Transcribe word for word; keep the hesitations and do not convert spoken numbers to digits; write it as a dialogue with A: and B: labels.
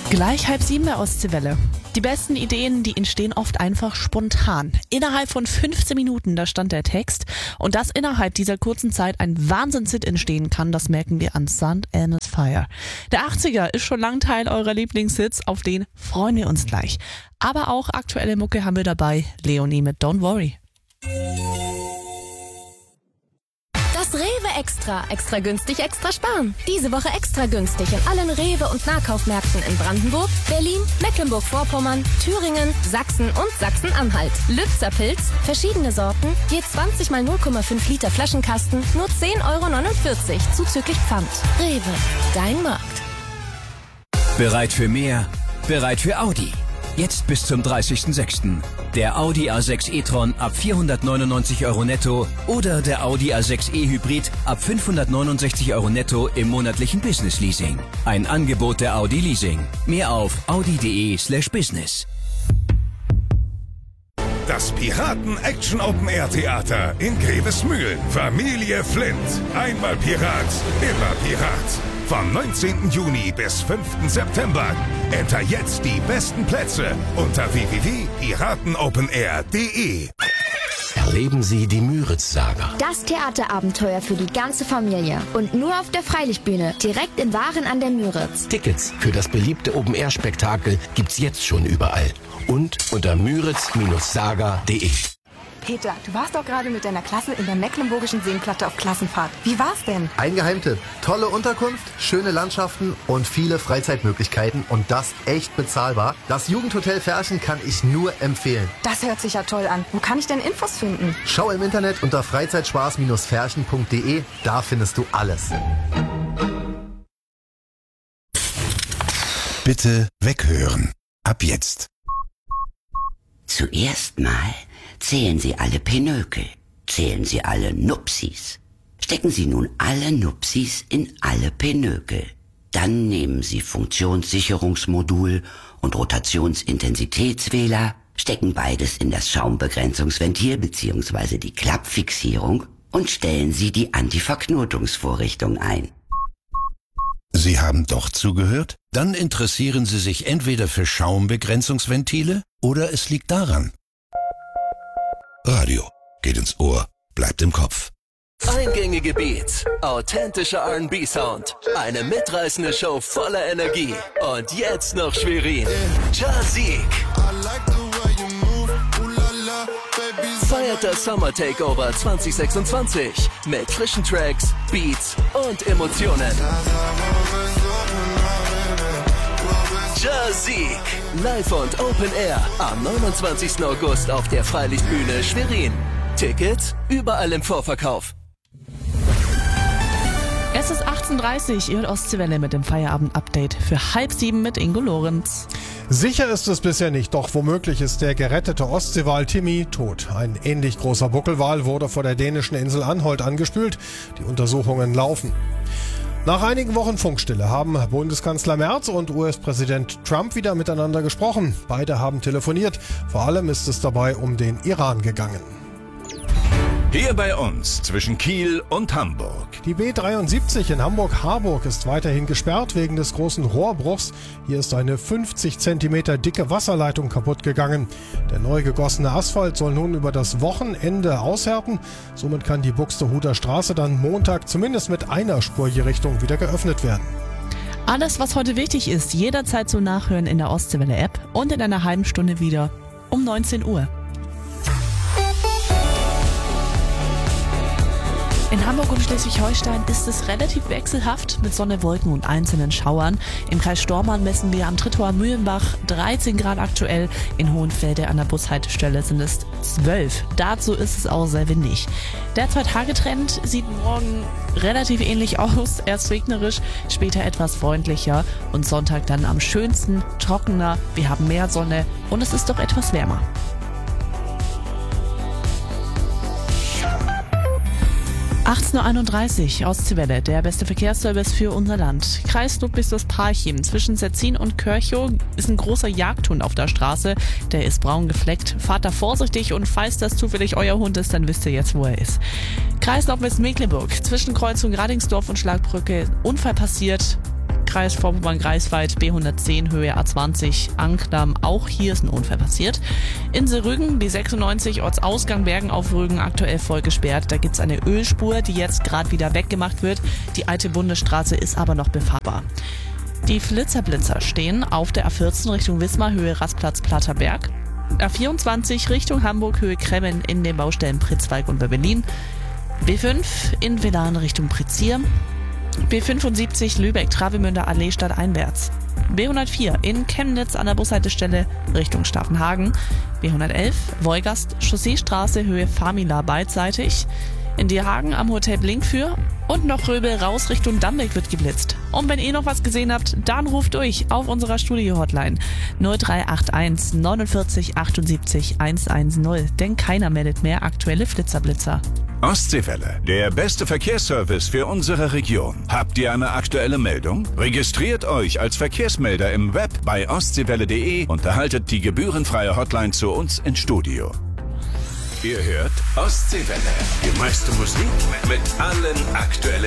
A: Gleich halb sieben der Ostseewelle. Die besten Ideen, die entstehen oft einfach spontan. Innerhalb von fünfzehn Minuten, da stand der Text. Und dass innerhalb dieser kurzen Zeit ein Wahnsinnshit entstehen kann, das merken wir an Sand and Fire. Der achtziger ist schon lang Teil eurer Lieblingshits, auf den freuen wir uns gleich. Aber auch aktuelle Mucke haben wir dabei. Leonie mit Don't Worry.
B: Das Rewe Extra. Extra günstig, extra sparen. Diese Woche extra günstig in allen Rewe- und Nahkaufmärkten in Brandenburg, Berlin, Mecklenburg-Vorpommern, Thüringen, Sachsen und Sachsen-Anhalt. Lübzer Pilz, verschiedene Sorten, je zwanzig mal null Komma fünf Liter Flaschenkasten, nur zehn Euro neunundvierzig, zuzüglich Pfand. Rewe, dein Markt.
C: Bereit für mehr? Bereit für Audi. Jetzt bis zum dreißigsten sechsten Der Audi A sechs e-tron ab vierhundertneunundneunzig Euro netto oder der Audi A sechs e Hybrid ab fünfhundertneunundsechzig Euro netto im monatlichen Business Leasing. Ein Angebot der Audi Leasing. Mehr auf audi.de slash business.
D: Das Piraten-Action-Open-Air-Theater in Grevesmühlen. Familie Flint. Einmal Pirat, immer Pirat. Vom neunzehnten Juni bis fünften September. Enter jetzt die besten Plätze unter w w w punkt piratenopenair punkt de.
E: Erleben Sie die Müritz-Saga.
F: Das Theaterabenteuer für die ganze Familie. Und nur auf der Freilichtbühne, direkt in Waren an der Müritz.
E: Tickets für das beliebte Open-Air-Spektakel gibt's jetzt schon überall. Und unter müritz Saga punkt de.
G: Peter, du warst doch gerade mit deiner Klasse in der Mecklenburgischen Seenplatte auf Klassenfahrt. Wie war's denn?
H: Ein Geheimtipp. Tolle Unterkunft, schöne Landschaften und viele Freizeitmöglichkeiten und das echt bezahlbar. Das Jugendhotel Ferchen kann ich nur empfehlen.
G: Das hört sich ja toll an. Wo kann ich denn Infos finden?
H: Schau im Internet unter freizeitspaß Ferchen punkt de. Da findest du alles.
I: Bitte weghören. Ab jetzt.
J: Zuerst mal zählen Sie alle Pinökel, zählen Sie alle Nupsis. Stecken Sie nun alle Nupsis in alle Pinökel. Dann nehmen Sie Funktionssicherungsmodul und Rotationsintensitätswähler, stecken beides in das Schaumbegrenzungsventil bzw. die Klappfixierung und stellen Sie die Antiverknotungsvorrichtung ein.
I: Sie haben doch zugehört? Dann interessieren Sie sich entweder für Schaumbegrenzungsventile oder es liegt daran. Radio geht ins Ohr, bleibt im Kopf.
K: Eingängige Beats, authentischer R and B-Sound, eine mitreißende Show voller Energie und jetzt noch Schwerin. Jazik feiert das Summer Takeover zwanzig sechsundzwanzig mit frischen Tracks, Beats und Emotionen. Jazik, live und Open Air am neunundzwanzigsten August auf der Freilichtbühne Schwerin. Tickets überall im Vorverkauf.
A: Es ist achtzehn Uhr dreißig, ihr hört Ostseewelle mit dem Feierabend-Update für halb sieben mit Ingo Lorenz.
L: Sicher ist es bisher nicht, doch womöglich ist der gerettete Ostseewal Timmy tot. Ein ähnlich großer Buckelwal wurde vor der dänischen Insel Anholt angespült. Die Untersuchungen laufen. Nach einigen Wochen Funkstille haben Bundeskanzler Merz und U S-Präsident Trump wieder miteinander gesprochen. Beide haben telefoniert. Vor allem ist es dabei um den Iran gegangen.
D: Hier bei uns zwischen Kiel und Hamburg.
L: Die B dreiundsiebzig in Hamburg-Harburg ist weiterhin gesperrt wegen des großen Rohrbruchs. Hier ist eine fünfzig Zentimeter dicke Wasserleitung kaputt gegangen. Der neu gegossene Asphalt soll nun über das Wochenende aushärten. Somit kann die Buxtehuder Straße dann Montag zumindest mit einer Spur je Richtung wieder geöffnet werden.
A: Alles, was heute wichtig ist, jederzeit zum Nachhören in der Ostseewelle-App und in einer halben Stunde wieder um neunzehn Uhr. In Hamburg und Schleswig-Holstein ist es relativ wechselhaft mit Sonne, Wolken und einzelnen Schauern. Im Kreis Stormarn messen wir am Trithauer Mühlenbach dreizehn Grad aktuell. In Hohenfelde an der Bushaltestelle sind es zwölf. Dazu ist es auch sehr windig. Der Zwei-Tage-Trend sieht morgen relativ ähnlich aus. Erst regnerisch, später etwas freundlicher und Sonntag dann am schönsten, trockener. Wir haben mehr Sonne und es ist doch etwas wärmer. achtzehn Uhr einunddreißig, Ostseewelle, der beste Verkehrsservice für unser Land. Kreis Ludwigsburg-Parchim zwischen Setzin und Körchow ist ein großer Jagdhund auf der Straße. Der ist braun gefleckt. Fahrt da vorsichtig und falls das zufällig euer Hund ist, dann wisst ihr jetzt, wo er ist. Kreis Nordwestmecklenburg zwischen Kreuzung Radingsdorf und Schlagbrücke. Unfall passiert. Kreis Vorpommern-Greifswald B hundertzehn Höhe A zwanzig Anklam. Auch hier ist ein Unfall passiert. Insel Rügen B sechsundneunzig Ortsausgang Bergen auf Rügen aktuell voll gesperrt. Da gibt's eine Ölspur, die jetzt gerade wieder weggemacht wird. Die alte Bundesstraße ist aber noch befahrbar. Die Flitzerblitzer stehen auf der A vierzehn Richtung Wismar Höhe Rastplatz Platterberg. A vierundzwanzig Richtung Hamburg Höhe Kremmen in den Baustellen Pritzwalk und Berlin. B fünf in Velan Richtung Prizier. B fünfundsiebzig Lübeck-Travemünder Allee stadteinwärts. B hundertvier in Chemnitz an der Bushaltestelle Richtung Staffenhagen. B hundertelf Wolgast Chausseestraße Höhe Famila beidseitig. In Dierhagen am Hotel Blinkfür und noch Röbel raus Richtung Dambeck wird geblitzt. Und wenn ihr noch was gesehen habt, dann ruft durch auf unserer Studio-Hotline null drei acht eins neunundvierzig achtundsiebzig hundertzehn, denn keiner meldet mehr aktuelle Flitzerblitzer.
M: Ostseewelle, der beste Verkehrsservice für unsere Region. Habt ihr eine aktuelle Meldung? Registriert euch als Verkehrsmelder im Web bei ostseewelle punkt de und erhaltet die gebührenfreie Hotline zu uns ins Studio. Ihr hört Ostseewelle, die meiste Musik mit allen aktuellen